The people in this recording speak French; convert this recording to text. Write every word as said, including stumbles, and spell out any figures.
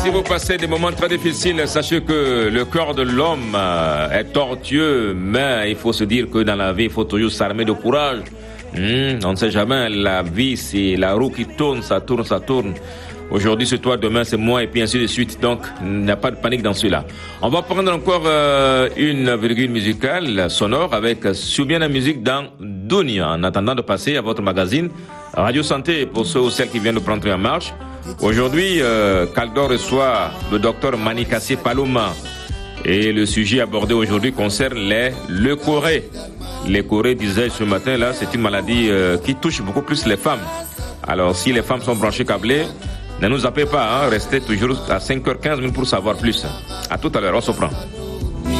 Si vous passez des moments très difficiles, sachez que le corps de l'homme est tortueux, mais il faut se dire que dans la vie, il faut toujours s'armer de courage. Mmh, on ne sait jamais, la vie, c'est la roue qui tourne, ça tourne, ça tourne. Aujourd'hui, c'est toi, demain, c'est moi, et puis ainsi de suite. Donc, il n'y a pas de panique dans cela. On va prendre encore euh, une virgule musicale sonore avec Souviens la musique dans Dunia. En attendant de passer à votre magazine Radio Santé pour ceux ou celles qui viennent de prendre en marche. Aujourd'hui, euh, Caldor reçoit le docteur Manikassi Paloma. Et le sujet abordé aujourd'hui concerne les leucorrhées. Les corées, disais-je ce matin-là, c'est une maladie euh, qui touche beaucoup plus les femmes. Alors, si les femmes sont branchées câblées, ne nous appelez pas, hein, restez toujours à cinq heures quinze pour savoir plus. À tout à l'heure, on se prend.